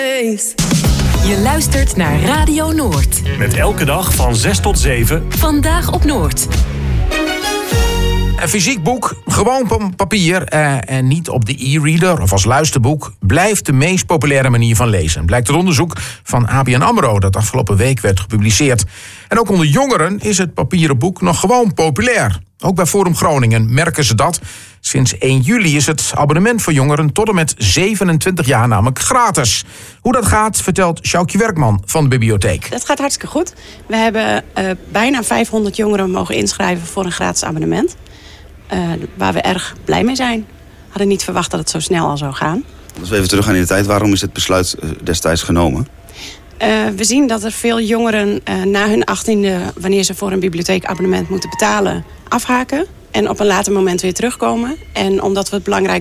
Je luistert naar Radio Noord. Met elke dag van 6 tot 7. Vandaag op Noord. Een fysiek boek, gewoon op papier en niet op de e-reader of als luisterboek, blijft de meest populaire manier van lezen. Blijkt uit onderzoek van ABN AMRO dat afgelopen week werd gepubliceerd. En ook onder jongeren is het papieren boek nog gewoon populair. Ook bij Forum Groningen merken ze dat. Sinds 1 juli is het abonnement voor jongeren tot en met 27 jaar namelijk gratis. Hoe dat gaat, vertelt Sjoukje Werkman van de bibliotheek. Het gaat hartstikke goed. We hebben bijna 500 jongeren mogen inschrijven voor een gratis abonnement. Waar we erg blij mee zijn. We hadden niet verwacht dat het zo snel al zou gaan. Als we even teruggaan in de tijd, waarom is dit besluit destijds genomen? We zien dat er veel jongeren na hun 18e, wanneer ze voor een bibliotheekabonnement moeten betalen, afhaken. En op een later moment weer terugkomen. En omdat we het belangrijk